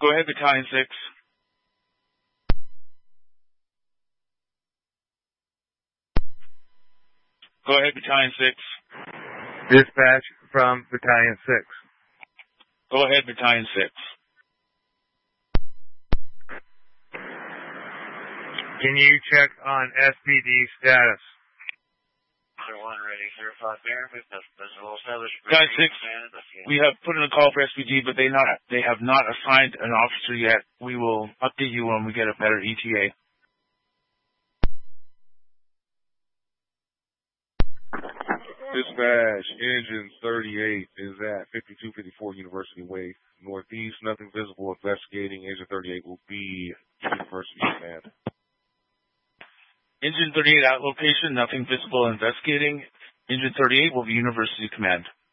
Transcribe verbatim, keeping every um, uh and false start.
Go ahead, Battalion six. Go ahead, Battalion six. Dispatch from Battalion six. Go ahead, Battalion six. Can you check on S P D status? one ready, certified bear, visible established. Battalion six, we have put in a call for S P D, but they not they have not assigned an officer yet. We will update you when we get a better E T A. Dispatch, engine thirty-eight is at fifty-two fifty-four University Way, northeast, nothing visible, investigating. Engine thirty-eight will be University Command. Engine thirty-eight at location, nothing visible, investigating. Engine thirty-eight will be University Command.